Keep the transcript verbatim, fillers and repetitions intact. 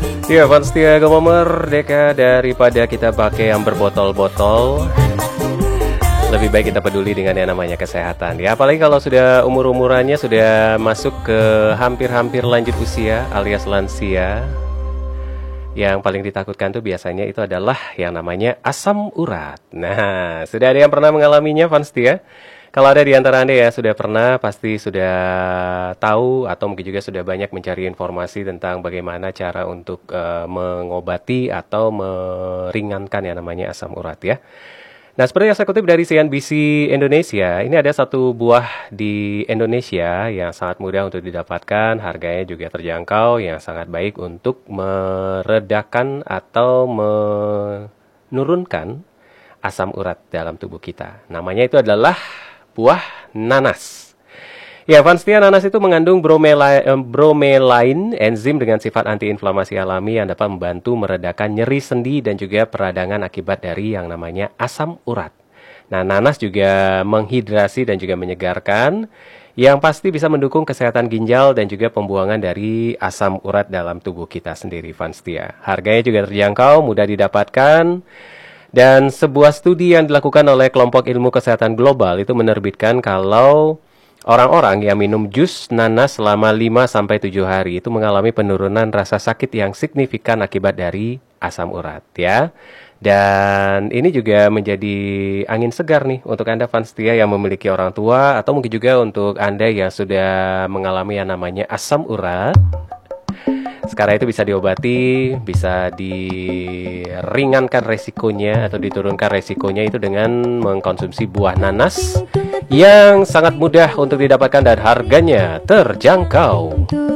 Ya, fans setia Gema Merdeka, daripada kita pakai yang berbotol-botol, lebih baik kita peduli dengan yang namanya kesehatan. Ya, apalagi kalau sudah umur-umurannya sudah masuk ke hampir-hampir lanjut usia alias lansia. Yang paling ditakutkan tuh biasanya itu adalah yang namanya asam urat. Nah, sudah ada yang pernah mengalaminya, fans setia? Kalau ada di antara Anda ya sudah pernah, pasti sudah tahu atau mungkin juga sudah banyak mencari informasi tentang bagaimana cara untuk uh, mengobati atau meringankan yang namanya asam urat ya. Nah, seperti yang saya kutip dari C N B C Indonesia, ini ada satu buah di Indonesia yang sangat mudah untuk didapatkan, harganya juga terjangkau, yang sangat baik untuk meredakan atau menurunkan asam urat dalam tubuh kita. Namanya itu adalah buah nanas. Ya, fans setia, nanas itu mengandung bromelain, bromelain, enzim dengan sifat antiinflamasi alami yang dapat membantu meredakan nyeri sendi dan juga peradangan akibat dari yang namanya asam urat. Nah, nanas juga menghidrasi dan juga menyegarkan, yang pasti bisa mendukung kesehatan ginjal dan juga pembuangan dari asam urat dalam tubuh kita sendiri, fans setia. Harganya juga terjangkau, mudah didapatkan. Dan sebuah studi yang dilakukan oleh kelompok ilmu kesehatan global itu menerbitkan kalau orang-orang yang minum jus nanas selama lima sampai tujuh hari itu mengalami penurunan rasa sakit yang signifikan akibat dari asam urat ya. Dan ini juga menjadi angin segar nih untuk Anda fans setia yang memiliki orang tua, atau mungkin juga untuk Anda yang sudah mengalami yang namanya asam urat. Sekarang itu bisa diobati, bisa diringankan resikonya atau diturunkan resikonya itu dengan mengkonsumsi buah nanas yang sangat mudah untuk didapatkan dan harganya terjangkau.